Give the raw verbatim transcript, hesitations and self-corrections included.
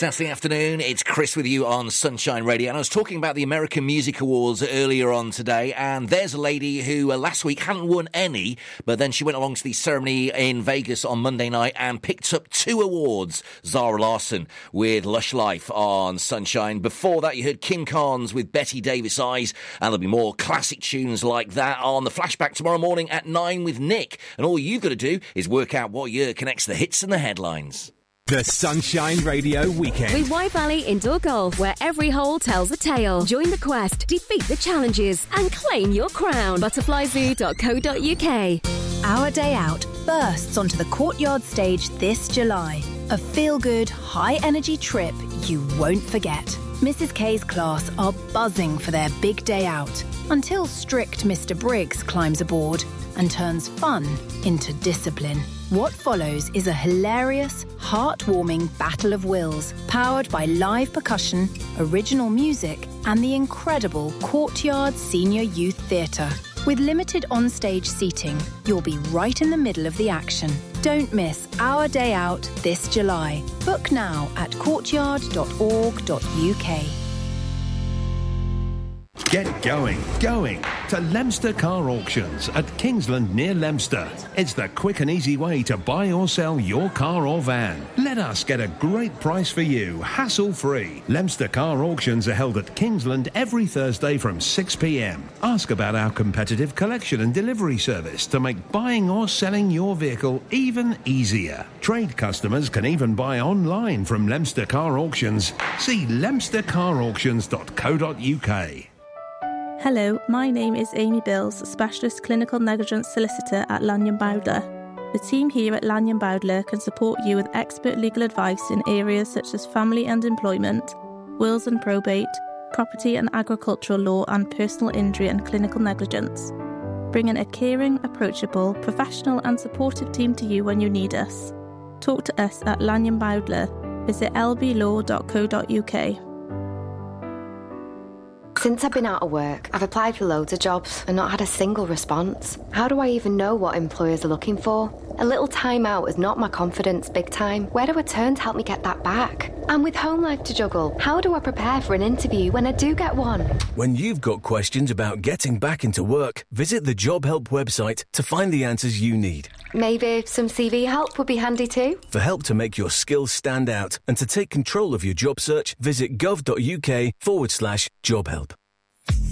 Saturday afternoon, it's Chris with you on Sunshine Radio, and I was talking about the American Music Awards earlier on today, and there's a lady who uh, last week hadn't won any, but then she went along to the ceremony in Vegas on Monday night and picked up two awards. Zara Larsson with Lush Life on Sunshine. Before that, you heard Kim Carnes with Betty Davis Eyes, and there'll be more classic tunes like that on the Flashback tomorrow morning at nine with Nick, and all you've got to do is work out what year connects the hits and the headlines. The Sunshine Radio Weekend. With White Valley Indoor Golf, where every hole tells a tale. Join the quest, defeat the challenges, and claim your crown. butterfly zoo dot co dot uk. Our Day Out bursts onto the Courtyard stage this July. A feel-good, high-energy trip you won't forget. Missus K's class are buzzing for their big day out until strict Mister Briggs climbs aboard and turns fun into discipline. What follows is a hilarious, heartwarming battle of wills, powered by live percussion, original music, and the incredible Courtyard Senior Youth Theatre. With limited on-stage seating, you'll be right in the middle of the action. Don't miss Our Day Out this July. Book now at courtyard dot org dot uk. Get going, going to Leominster Car Auctions at Kingsland near Leominster. It's the quick and easy way to buy or sell your car or van. Let us get a great price for you, hassle-free. Leominster Car Auctions are held at Kingsland every Thursday from six p m. Ask about our competitive collection and delivery service to make buying or selling your vehicle even easier. Trade customers can even buy online from Leominster Car Auctions. See leominster car auctions dot co dot uk. Hello, my name is Amy Bills, Specialist Clinical Negligence Solicitor at Lanyon Bowdler. The team here at Lanyon Bowdler can support you with expert legal advice in areas such as family and employment, wills and probate, property and agricultural law, and personal injury and clinical negligence. Bringing a caring, approachable, professional and supportive team to you when you need us. Talk to us at Lanyon Bowdler. Visit l b law dot co dot uk. Since I've been out of work, I've applied for loads of jobs and not had a single response. How do I even know what employers are looking for? A little time out has knocked my confidence big time. Where do I turn to help me get that back? And with home life to juggle, how do I prepare for an interview when I do get one? When you've got questions about getting back into work, visit the Job Help website to find the answers you need. Maybe some C V help would be handy too. For help to make your skills stand out and to take control of your job search, visit gov dot uk forward slash job help.